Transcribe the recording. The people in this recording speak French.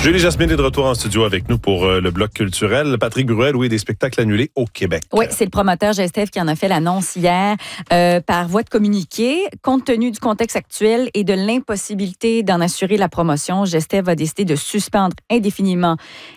Julie Jasmine est de retour en studio avec nous pour le bloc culturel. Patrick Bruel, oui, des spectacles annulés au Québec. Oui, c'est le promoteur Gestev qui en a fait l'annonce hier par voie de communiqué. Compte tenu du contexte actuel et de l'impossibilité d'en assurer la promotion, Gestev a décidé de suspendre indéfiniment